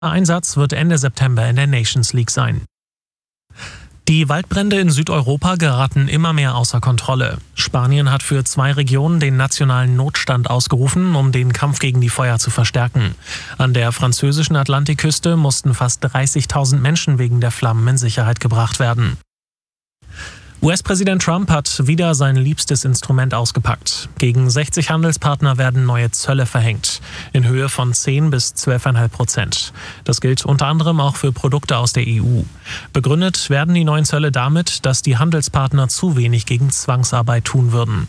Einsatz wird Ende September in der Nations League sein. Die Waldbrände in Südeuropa geraten immer mehr außer Kontrolle. Spanien hat für 2 Regionen den nationalen Notstand ausgerufen, um den Kampf gegen die Feuer zu verstärken. An der französischen Atlantikküste mussten fast 30.000 Menschen wegen der Flammen in Sicherheit gebracht werden. US-Präsident Trump hat wieder sein liebstes Instrument ausgepackt. Gegen 60 Handelspartner werden neue Zölle verhängt, in Höhe von 10 bis 12,5%. Das gilt unter anderem auch für Produkte aus der EU. Begründet werden die neuen Zölle damit, dass die Handelspartner zu wenig gegen Zwangsarbeit tun würden.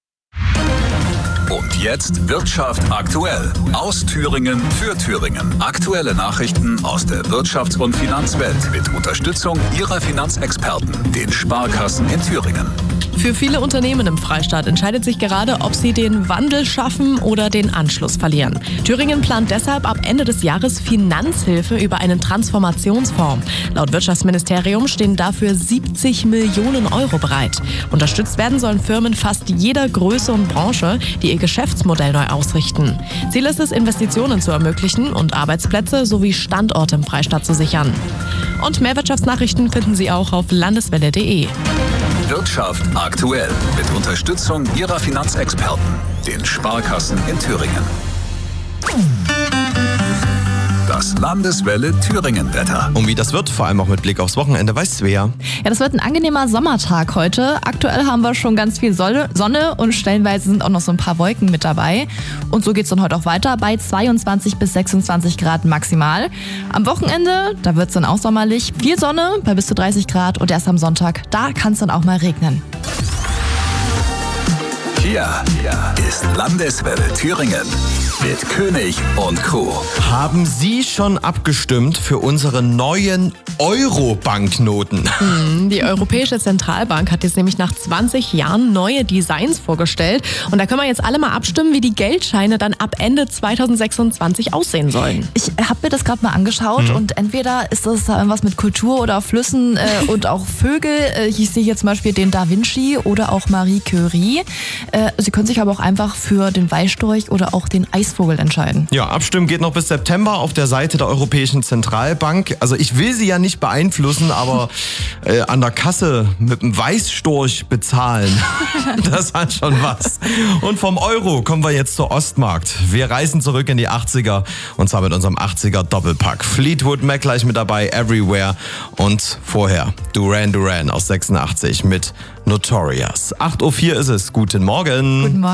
Und jetzt Wirtschaft aktuell. Aus Thüringen für Thüringen. Aktuelle Nachrichten aus der Wirtschafts- und Finanzwelt mit Unterstützung Ihrer Finanzexperten, den Sparkassen in Thüringen. Für viele Unternehmen im Freistaat entscheidet sich gerade, ob sie den Wandel schaffen oder den Anschluss verlieren. Thüringen plant deshalb ab Ende des Jahres Finanzhilfe über einen Transformationsfonds. Laut Wirtschaftsministerium stehen dafür 70 Millionen Euro bereit. Unterstützt werden sollen Firmen fast jeder Größe und Branche, die ihr Geschäftsmodell neu ausrichten. Ziel ist es, Investitionen zu ermöglichen und Arbeitsplätze sowie Standorte im Freistaat zu sichern. Und mehr Wirtschaftsnachrichten finden Sie auch auf landeswelle.de. Wirtschaft aktuell mit Unterstützung Ihrer Finanzexperten, den Sparkassen in Thüringen. Das Landeswelle Thüringen-Wetter. Und wie das wird, vor allem auch mit Blick aufs Wochenende, weiß Svea. Ja, das wird ein angenehmer Sommertag heute. Aktuell haben wir schon ganz viel Sonne und stellenweise sind auch noch so ein paar Wolken mit dabei. Und so geht es dann heute auch weiter bei 22 bis 26 Grad maximal. Am Wochenende, da wird es dann auch sommerlich. Viel Sonne bei bis zu 30 Grad und erst am Sonntag, da kann es dann auch mal regnen. Hier ist Landeswelle Thüringen mit König und Co. Haben Sie schon abgestimmt für unsere neuen Euro-Banknoten? Die Europäische Zentralbank hat jetzt nämlich nach 20 Jahren neue Designs vorgestellt. Und da können wir jetzt alle mal abstimmen, wie die Geldscheine dann ab Ende 2026 aussehen sollen. Ich habe mir das gerade mal angeschaut und entweder ist das da irgendwas mit Kultur oder Flüssen und auch Vögel. Ich sehe hier zum Beispiel den Da Vinci oder auch Marie Curie. Sie können sich aber auch einfach für den Weißstorch oder auch den Eisvogel entscheiden. Ja, abstimmen geht noch bis September auf der Seite der Europäischen Zentralbank. Also ich will sie ja nicht beeinflussen, aber an der Kasse mit einem Weißstorch bezahlen, das hat schon was. Und vom Euro kommen wir jetzt zur Ostmark. Wir reisen zurück in die 80er und zwar mit unserem 80er Doppelpack. Fleetwood Mac gleich mit dabei, Everywhere und vorher Duran Duran aus 86 mit Notorious. 8:04 Uhr ist es. Guten Morgen. Guten Morgen.